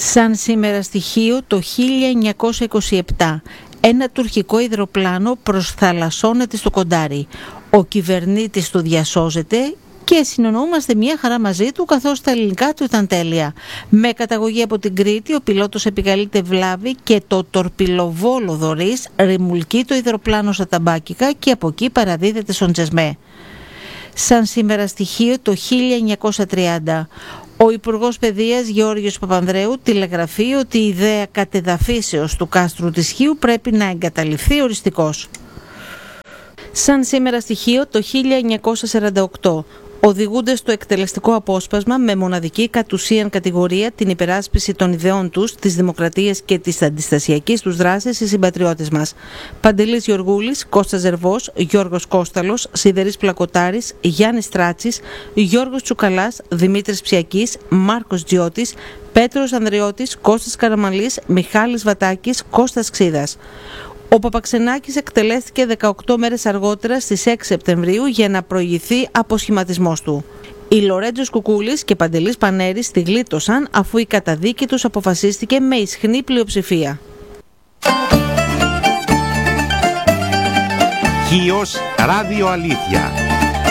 Σαν σήμερα στοιχείο το 1927, ένα τουρκικό υδροπλάνο προσθαλασσώνεται στο Κοντάρι. Ο κυβερνήτης του διασώζεται και συνεννοούμαστε μια χαρά μαζί του, καθώς τα ελληνικά του ήταν τέλεια. Με καταγωγή από την Κρήτη, ο πιλότος επικαλείται βλάβη και το τορπιλοβόλο Δωρής ρημουλκεί το υδροπλάνο στα ταμπάκικα και από εκεί παραδίδεται στον Τζεσμέ. Σαν σήμερα στοιχείο το 1930, ο Υπουργός Παιδείας Γεώργιος Παπανδρέου τηλεγραφεί ότι η ιδέα κατεδαφίσεως του κάστρου της Χίου πρέπει να εγκαταλειφθεί οριστικώς. Σαν σήμερα στοιχείο το 1948, οδηγούνται στο εκτελεστικό απόσπασμα με μοναδική κατ' ουσίαν κατηγορία την υπεράσπιση των ιδεών τους, της δημοκρατίας και της αντιστασιακής τους δράσης οι συμπατριώτες μας. Παντελής Γεωργούλης, Κώστας Ζερβός, Γιώργος Κώσταλος, Σιδερής Πλακοτάρης, Γιάννης Τράτσης, Γιώργος Τσουκαλάς, Δημήτρης Ψιακής, Μάρκος Τζιώτης, Πέτρος Ανδρεώτης, Κώστας Καραμαλής, Μιχάλης Βατάκης, Κώστας Ξίδας. Ο Παπαξενάκης εκτελέστηκε 18 μέρες αργότερα στις 6 Σεπτεμβρίου για να προηγηθεί αποσχηματισμός του. Οι Λορέντζος Κουκούλης και Παντελής Πανέρης τη γλίτωσαν αφού η καταδίκη τους αποφασίστηκε με ισχνή πλειοψηφία. Χίος Ράδιο Αλήθεια.